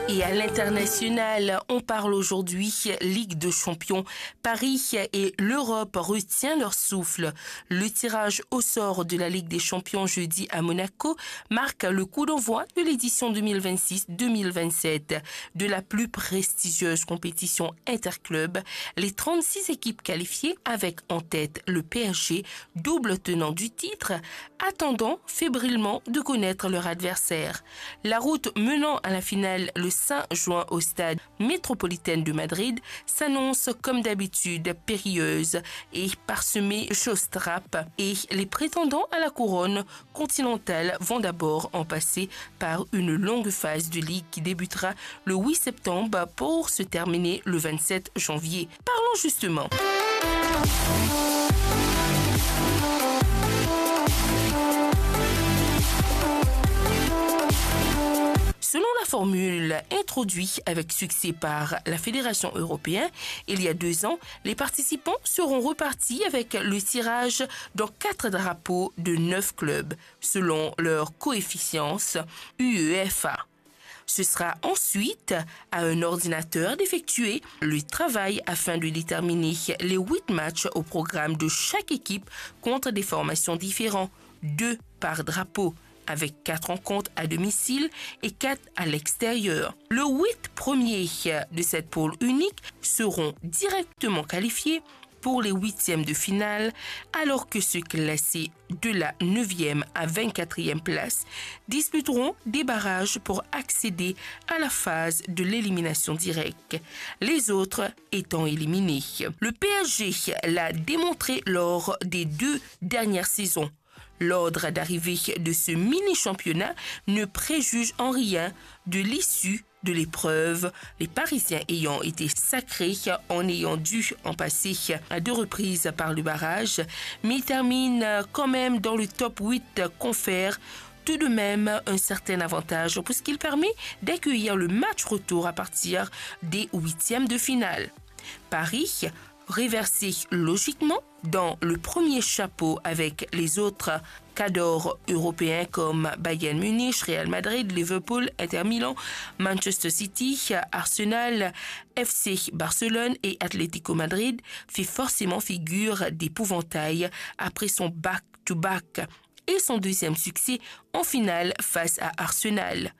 Et à l'international, on parle aujourd'hui Ligue de Champions. Paris et l'Europe retiennent leur souffle. Le tirage au sort de la Ligue des Champions jeudi à Monaco marque le coup d'envoi de l'édition 2026-2027 de la plus prestigieuse compétition interclub. Les 36 équipes qualifiées avec en tête le PSG, double tenant du titre, attendant fébrilement de connaître leur adversaire. La route menant à la finale le 5 juin au stade métropolitain de Madrid s'annonce comme d'habitude périlleuse et parsemée de showstraps, et les prétendants à la couronne continentale vont d'abord en passer par une longue phase de ligue qui débutera le 8 septembre pour se terminer le 27 janvier. Parlons justement. Selon la formule introduite avec succès par la Fédération européenne il y a 2 ans, les participants seront repartis avec le tirage dans 4 drapeaux de 9 clubs, selon leur coefficient UEFA. Ce sera ensuite à un ordinateur d'effectuer le travail afin de déterminer les 8 matchs au programme de chaque équipe contre des formations différentes, 2 par drapeau, avec 4 rencontres à domicile et 4 à l'extérieur. Les 8 premiers de cette poule unique seront directement qualifiés pour les 8e de finale, alors que ceux classés de la 9e à 24e place disputeront des barrages pour accéder à la phase de l'élimination directe, les autres étant éliminés. Le PSG l'a démontré lors des 2 dernières saisons. L'ordre d'arrivée de ce mini-championnat ne préjuge en rien de l'issue de l'épreuve, les Parisiens ayant été sacrés en ayant dû en passer à 2 reprises par le barrage, mais ils terminent quand même dans le top 8, confère tout de même un certain avantage puisqu'il permet d'accueillir le match retour à partir des 8e de finale. Paris, réversé logiquement dans le premier chapeau avec les autres cadors européens comme Bayern Munich, Real Madrid, Liverpool, Inter Milan, Manchester City, Arsenal, FC Barcelone et Atlético Madrid, fait forcément figure d'épouvantail après son back-to-back et son 2e succès en finale face à Arsenal.